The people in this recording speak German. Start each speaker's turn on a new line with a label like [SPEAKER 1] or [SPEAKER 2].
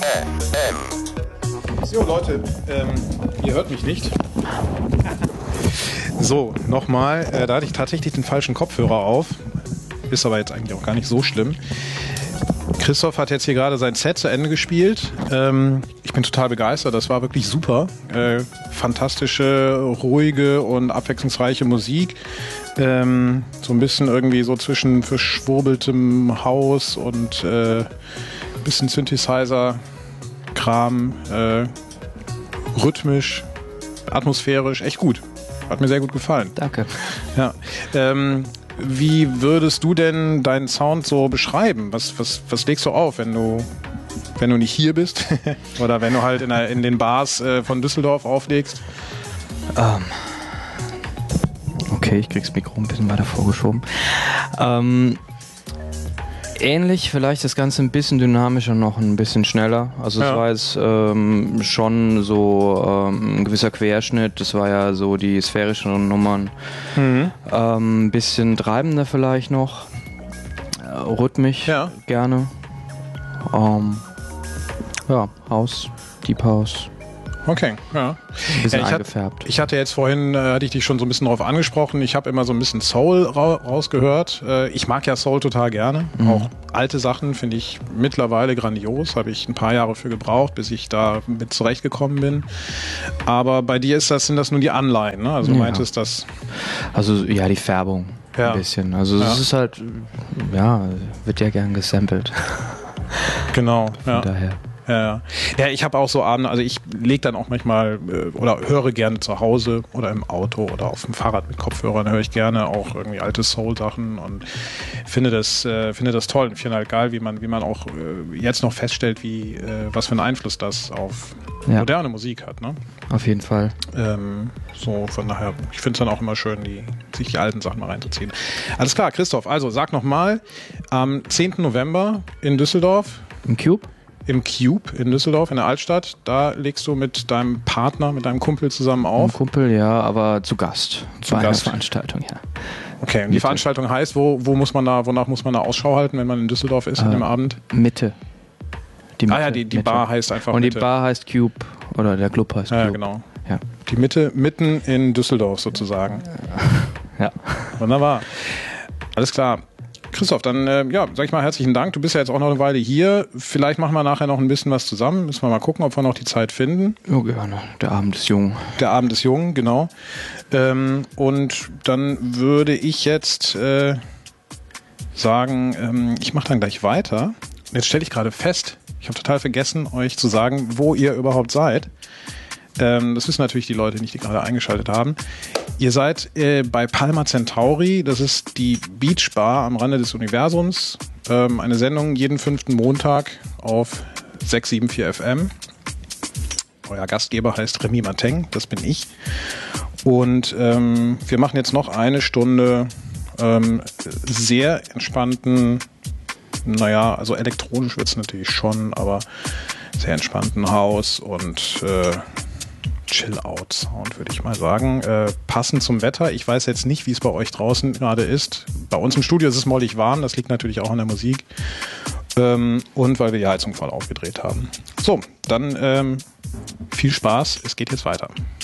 [SPEAKER 1] So Leute, ihr hört mich nicht. So, nochmal, da hatte ich tatsächlich den falschen Kopfhörer auf. Ist aber jetzt eigentlich auch gar nicht so schlimm. Christoph hat jetzt hier gerade sein Set zu Ende gespielt. Ich bin total begeistert, das war wirklich super. Fantastische, ruhige und abwechslungsreiche Musik. So ein bisschen irgendwie so zwischen verschwurbeltem Haus und bisschen Synthesizer-Kram, rhythmisch, atmosphärisch, echt gut. Hat mir sehr gut gefallen.
[SPEAKER 2] Danke.
[SPEAKER 1] Ja. Wie würdest du denn deinen Sound so beschreiben? Was legst du auf, wenn du nicht hier bist? Oder wenn du halt in den Bars von Düsseldorf auflegst?
[SPEAKER 2] Okay, ich krieg's Mikro ein bisschen weiter vorgeschoben. Ähnlich, vielleicht das Ganze ein bisschen dynamischer, noch ein bisschen schneller. Also es war jetzt schon so ein gewisser Querschnitt. Das war ja so die sphärischeren Nummern. Ein bisschen treibender vielleicht noch. Rhythmisch gerne. House, Deep House.
[SPEAKER 1] Okay, ja.
[SPEAKER 2] Ein bisschen eingefärbt.
[SPEAKER 1] Ich hatte jetzt vorhin, hatte ich dich schon so ein bisschen drauf angesprochen, ich habe immer so ein bisschen Soul rausgehört. Ich mag ja Soul total gerne. Auch alte Sachen finde ich mittlerweile grandios. Habe ich ein paar Jahre für gebraucht, bis ich da mit zurechtgekommen bin. Aber bei dir sind das nur die Anleihen, ne? Also du meintest das... Also
[SPEAKER 2] ja, die Färbung ein bisschen. Also es ist halt, wird ja gern gesampelt.
[SPEAKER 1] Genau,
[SPEAKER 2] Von daher.
[SPEAKER 1] Ja, ich habe auch so Abende, also ich lege dann auch manchmal oder höre gerne zu Hause oder im Auto oder auf dem Fahrrad mit Kopfhörern, höre ich gerne auch irgendwie alte Soul-Sachen und finde das toll. Ich finde halt geil, wie man auch jetzt noch feststellt, was für einen Einfluss das auf moderne Musik hat. Ne?
[SPEAKER 2] Auf jeden Fall.
[SPEAKER 1] So, von daher, ich finde es dann auch immer schön, sich die alten Sachen mal reinzuziehen. Alles klar, Christoph, also sag nochmal, am 10. November in Düsseldorf.
[SPEAKER 2] Im Cube?
[SPEAKER 1] Im Cube in Düsseldorf, in der Altstadt. Da legst du mit deinem Partner, mit deinem Kumpel zusammen auf.
[SPEAKER 2] Ein Kumpel, ja, aber zu Gast.
[SPEAKER 1] Zu Gast.
[SPEAKER 2] Einer Veranstaltung, ja.
[SPEAKER 1] Okay, und die Veranstaltung heißt, wonach muss man da Ausschau halten, wenn man in Düsseldorf ist an dem Abend?
[SPEAKER 2] Mitte.
[SPEAKER 1] Die Bar heißt einfach
[SPEAKER 2] und
[SPEAKER 1] Mitte.
[SPEAKER 2] Und die Bar heißt Cube, oder der Club heißt Cube.
[SPEAKER 1] Ja, genau.
[SPEAKER 2] Ja.
[SPEAKER 1] Die Mitte, mitten in Düsseldorf sozusagen.
[SPEAKER 2] Ja.
[SPEAKER 1] Wunderbar. Alles klar. Christoph, dann sag ich mal herzlichen Dank. Du bist ja jetzt auch noch eine Weile hier. Vielleicht machen wir nachher noch ein bisschen was zusammen. Müssen wir mal gucken, ob wir noch die Zeit finden.
[SPEAKER 2] Ja, gerne. Der Abend ist jung.
[SPEAKER 1] Der Abend ist jung, genau. Und dann würde ich jetzt sagen, ich mache dann gleich weiter. Jetzt stelle ich gerade fest, ich habe total vergessen, euch zu sagen, wo ihr überhaupt seid. Das wissen natürlich die Leute nicht, die gerade eingeschaltet haben. Ihr seid bei Palma Centauri, das ist die Beach Bar am Rande des Universums. Eine Sendung jeden 5. Montag auf 674 FM. Euer Gastgeber heißt Remy Mateng, das bin ich. Und wir machen jetzt noch eine Stunde sehr entspannten, also elektronisch wird es natürlich schon, aber sehr entspannten House und Chill-Out-Sound, würde ich mal sagen. Passend zum Wetter. Ich weiß jetzt nicht, wie es bei euch draußen gerade ist. Bei uns im Studio ist es mollig warm. Das liegt natürlich auch an der Musik. Und weil wir die Heizung voll aufgedreht haben. So, dann viel Spaß. Es geht jetzt weiter.